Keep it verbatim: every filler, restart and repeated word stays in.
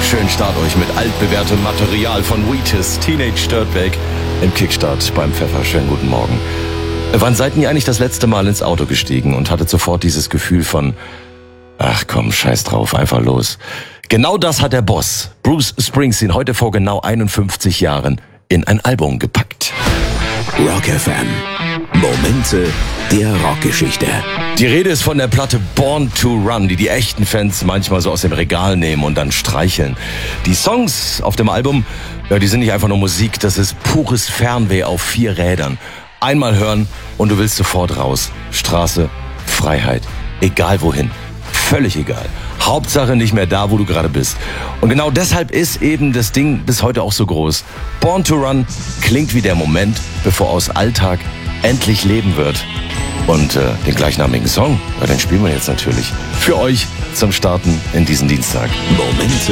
Schönen Start euch mit altbewährtem Material von Wheatus, Teenage Dirtbag im Kickstart beim Pfeffer. Schönen guten Morgen. Wann seid ihr eigentlich das letzte Mal ins Auto gestiegen und hattet sofort dieses Gefühl von, ach komm, scheiß drauf, einfach los. Genau das hat der Boss, Bruce Springsteen, heute vor genau einundfünfzig Jahren in ein Album gepackt. Rock F M. Momente der Rockgeschichte. Die Rede ist von der Platte Born to Run, die die echten Fans manchmal so aus dem Regal nehmen und dann streicheln. Die Songs auf dem Album, ja, die sind nicht einfach nur Musik, das ist pures Fernweh auf vier Rädern. Einmal hören und du willst sofort raus. Straße, Freiheit, egal wohin. Völlig egal. Hauptsache nicht mehr da, wo du gerade bist. Und genau deshalb ist eben das Ding bis heute auch so groß. Born to Run klingt wie der Moment, bevor aus Alltag endlich Leben wird. Und äh, den gleichnamigen Song, ja, den spielen wir jetzt natürlich für euch zum Starten in diesen Dienstag. Momente